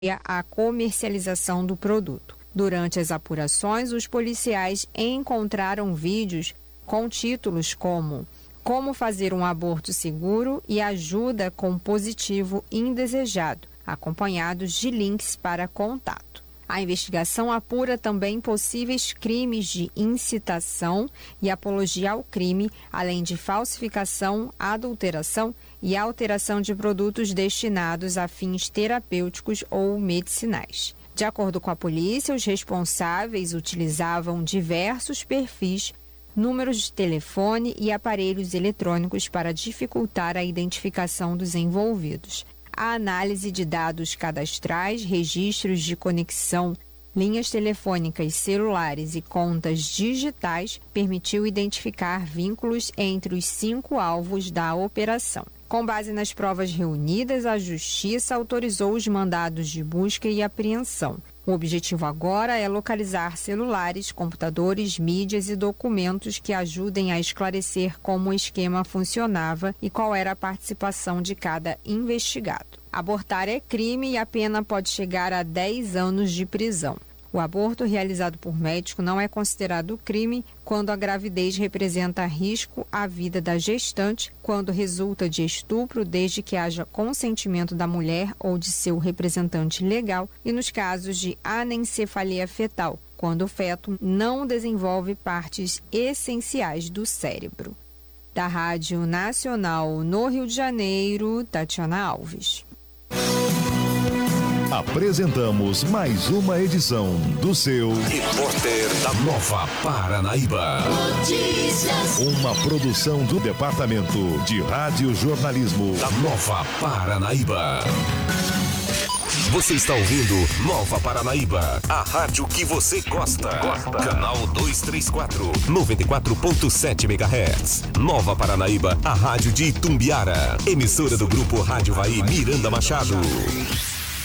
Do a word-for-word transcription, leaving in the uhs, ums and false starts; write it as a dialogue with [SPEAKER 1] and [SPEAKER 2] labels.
[SPEAKER 1] a comercialização do produto. Durante as apurações, os policiais encontraram vídeos com títulos como Como fazer um aborto seguro e ajuda com positivo indesejado, acompanhados de links para contato. A investigação apura também possíveis crimes de incitação e apologia ao crime, além de falsificação, adulteração e alteração de produtos destinados a fins terapêuticos ou medicinais. De acordo com a polícia, os responsáveis utilizavam diversos perfis, números de telefone e aparelhos eletrônicos para dificultar a identificação dos envolvidos. A análise de dados cadastrais, registros de conexão, linhas telefônicas, celulares e contas digitais permitiu identificar vínculos entre os cinco alvos da operação. Com base nas provas reunidas, a Justiça autorizou os mandados de busca e apreensão. O objetivo agora é localizar celulares, computadores, mídias e documentos que ajudem a esclarecer como o esquema funcionava e qual era a participação de cada investigado. Abortar é crime e a pena pode chegar a dez anos de prisão. O aborto realizado por médico não é considerado crime quando a gravidez representa risco à vida da gestante, quando resulta de estupro, desde que haja consentimento da mulher ou de seu representante legal, e nos casos de anencefalia fetal, quando o feto não desenvolve partes essenciais do cérebro. Da Rádio Nacional no Rio de Janeiro, Tatiana Alves.
[SPEAKER 2] Apresentamos mais uma edição do seu
[SPEAKER 3] Repórter da Nova Paranaíba.
[SPEAKER 2] Notícias. Uma produção do Departamento de Rádio Jornalismo
[SPEAKER 3] da Nova Paranaíba. Você está ouvindo Nova Paranaíba, a rádio que você gosta. gosta. Canal duzentos e trinta e quatro, noventa e quatro ponto sete megahertz. Nova Paranaíba, a rádio de Itumbiara. Emissora do Grupo Rádio Vai Miranda Machado.